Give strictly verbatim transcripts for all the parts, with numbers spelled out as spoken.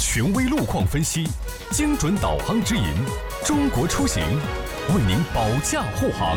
权威路况分析，精准导航指引，中国出行为您保驾护航。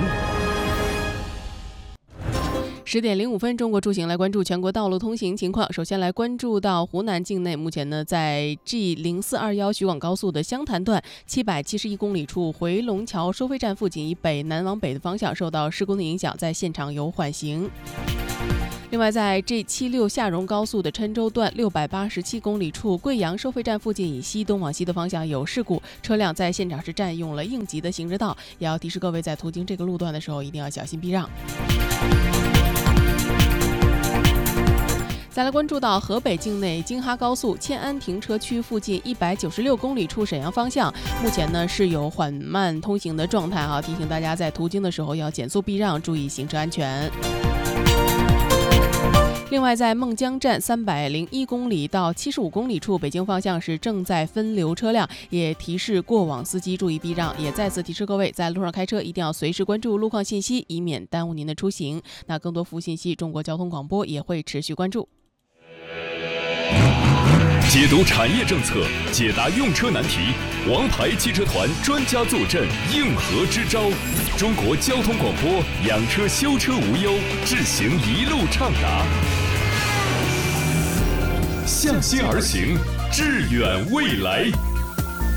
十点零五分，中国出行来关注全国道路通行情况。首先来关注到湖南境内，目前呢，在 G 零四二一徐广高速的湘潭段七百七十一公里处回龙桥收费站附近，以北南往北的方向受到施工的影响，在现场有缓行。另外，在 G 七六下荣高速的郴州段六百八十七公里处贵阳收费站附近，以西东往西的方向有事故，车辆在现场是占用了应急的行车道，也要提示各位在途经这个路段的时候一定要小心避让。再来关注到河北境内京哈高速迁安停车区附近一百九十六公里处沈阳方向，目前呢是有缓慢通行的状态啊，提醒大家在途经的时候要减速避让，注意行车安全。另外，在孟江站三百零一公里到七十五公里处，北京方向是正在分流车辆，也提示过往司机注意避让，也再次提示各位在路上开车一定要随时关注路况信息，以免耽误您的出行。那更多服务信息，中国交通广播也会持续关注。 解读产业政策，解答用车难题，王牌汽车团专家坐镇，应何支招？中国交通广播，养车修车无忧，智行一路畅达，向心而行，致远未来。